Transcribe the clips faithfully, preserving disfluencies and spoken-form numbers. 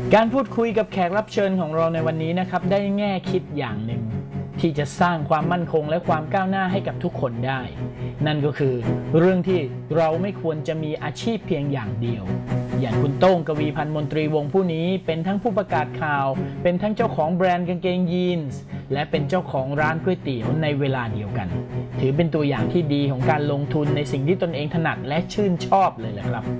การพูดคุยกับแขกรับเชิญของเราในวันนี้นะครับได้แง่คิดอย่างหนึ่งที่จะสร้างความมั่นคงและความก้าวหน้าให้กับทุกคนได้นั่นก็คือเรื่องที่เราไม่ควรจะมีอาชีพเพียงอย่างเดียวอย่างคุณโต้งกวีพันธ์มนตรีวงศ์ผู้นี้เป็นทั้งผู้ประกาศข่าวเป็นทั้งเจ้าของแบรนด์กางเกงยีนส์และเป็นเจ้าของร้านก๋วยเตี๋ยวในเวลาเดียวกันถือเป็นตัวอย่างที่ดีของการลงทุนในสิ่งที่ตนเองถนัดและชื่นชอบเลยแหละครับ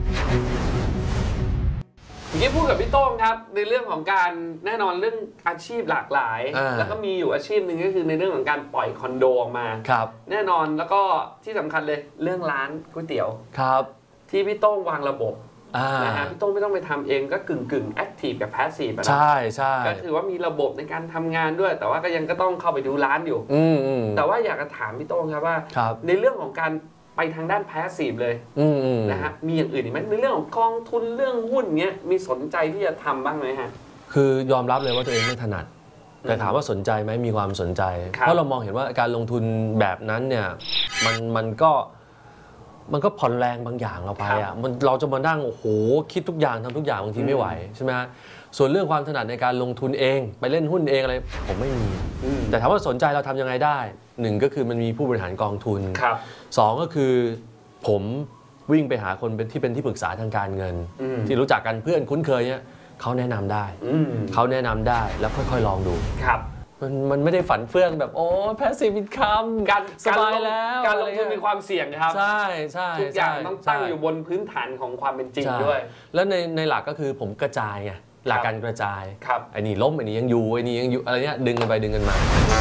เมื่อกี้พูดกับพี่โต้งครับในเรื่องของการแน่นอนเรื่องอาชีพหลากหลายแล้วก็มีอยู่อาชีพหนึ่งก็คือในเรื่องของการปล่อยคอนโดออกมาครับแน่นอนแล้วก็ที่สำคัญเลยเรื่องร้านก๋วยเตี๋ยวครับที่พี่โต้งวางระบบนะฮะพี่โต้งไม่ต้องไปทำเองก็กึ่งกึ่งแอคทีฟกับแพสซีฟนะใช่ใช่ก็คือว่ามีระบบในการทำงานด้วยแต่ว่าก็ยังก็ต้องเข้าไปดูร้านอยู่แต่ว่าอยากจะถามพี่โต้งครับว่าในเรื่องของการไปทางด้านแพสซีฟเลยนะฮะมีอย่างอื่นอีกไหมในเรื่องของกองทุนเรื่องหุ้นเงี้ยมีสนใจที่จะทำบ้างไหมฮะคือยอมรับเลยว่าตัวเองไม่ถนัดแต่ถามว่าสนใจไหมมีความสนใจเพราะเรามองเห็นว่าการลงทุนแบบนั้นเนี่ยมันมันก็มันก็ผ่อนแรงบางอย่างเราไปอ่ะมันเราจะมานั่งโอ้โหคิดทุกอย่างทำทุกอย่างบางทีไม่ไหวใช่ไหมส่วนเรื่องความถนัดในการลงทุนเองไปเล่นหุ้นเองอะไรผมไม่มีแต่ถามว่าสนใจเราทำยังไงได้หนึ่งก็คือมันมีผู้บริหารกองทุนสองก็คือผมวิ่งไปหาคนเป็นที่เป็นที่ปรึกษาทางการเงินที่รู้จักกันเพื่อนคุ้นเคยเนี่ยเขาแนะนำได้เขาแนะนำได้แล้วค่อยๆลองดูครับมันมันไม่ได้ฝันเฟื่องแบบโอ้แพสซีฟอินคัมการสบายแล้วการลงทุนมีความเสี่ยงครับใช่ใช่ทุกอย่างต้องตั้งอยู่บนพื้นฐานของความเป็นจริงด้วยแล้วในในหลักก็คือผมกระจายไงหลักการกระจายไอ้นี่ล้มไอ้นี่ยังอยู่ไอ้นี่ยังอยู่อะไรเนี้ยดึงกันไปดึงกันมา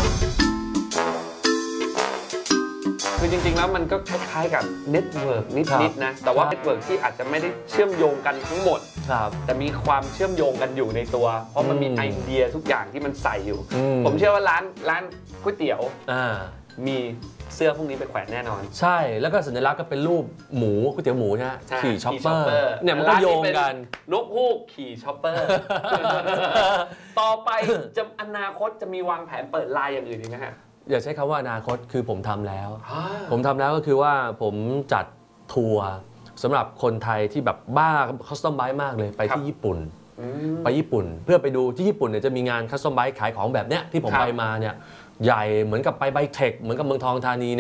คือจริงๆแล้วมันก็คล้ายๆกับเน็ตเวิร์กนิดๆนะแต่ว่าเน็ตเวิร์กที่อาจจะไม่ได้เชื่อมโยงกันทั้งหมดแต่มีความเชื่อมโยงกันอยู่ในตัวเพราะมันมีไอเดียทุกอย่างที่มันใส่อยู่ผมเชื่อว่าร้านร้านก๋วยเตี๋ยวมีเสื้อพวกนี้ไปแขวนแน่นอนใช่แล้วก็สัญลักษณ์ก็เป็นรูปหมูก๋วยเตี๋ยวหมูนะขี่ช็อปเปอร์เนี่ยมันก็โยงกันนกฮูกขี่ช็อปเปอร์ต่อไปจะอนาคตจะมีวางแผนเปิดไลน์อย่างอื่นอีกไหมฮะอย่าใช้คำว่าอนาคตคือผมทำแล้วผมทำแล้วก็คือว่าผมจัดทัวร์สำหรับคนไทยที่แบบบ้าคัสตอมไบค์มากเลยไปที่ญี่ปุ่นไปญี่ปุ่นเพื่อไปดูที่ญี่ปุ่นเนี่ยจะมีงานคัสตอมไบค์ขายของแบบเนี้ยที่ผมไปมาเนี่ยใหญ่เหมือนกับไปไบเทคเหมือนกับเมืองทองธานี